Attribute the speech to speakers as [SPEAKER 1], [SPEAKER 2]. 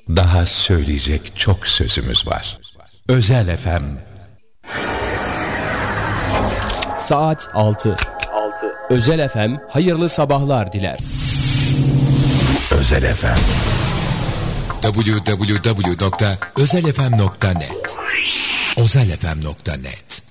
[SPEAKER 1] Daha söyleyecek çok sözümüz var. Özel FM.
[SPEAKER 2] Saat 6. Özel FM hayırlı sabahlar diler.
[SPEAKER 1] Özel FM.
[SPEAKER 3] www.özelfm.net özelfm.net